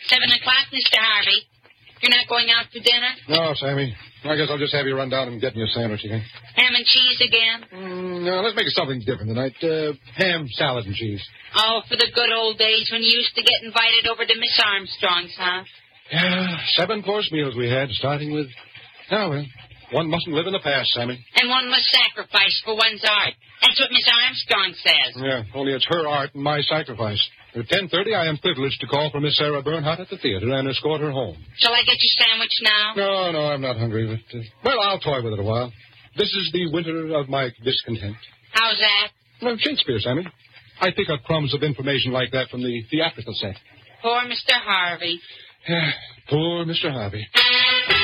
7 o'clock, Mr. Harvey. You're not going out for dinner? No, Sammy. I guess I'll just have you run down and get me a sandwich again. Ham and cheese again? No, let's make it something different tonight. Ham, salad, and cheese. Oh, for the good old days when you used to get invited over to Miss Armstrong's, huh? Yeah, 7-course meals we had, starting with... Oh, well, one mustn't live in the past, Sammy. And one must sacrifice for one's art. That's what Miss Armstrong says. Yeah, only it's her art and my sacrifice. At 10:30, I am privileged to call for Miss Sarah Bernhardt at the theater and escort her home. Shall I get your sandwich now? No, I'm not hungry. But, well, I'll toy with it a while. This is the winter of my discontent. How's that? Well, Shakespeare, Sammy. I pick up crumbs of information like that from the theatrical set. Poor Mr. Harvey. Yeah, poor Mr. Harvey.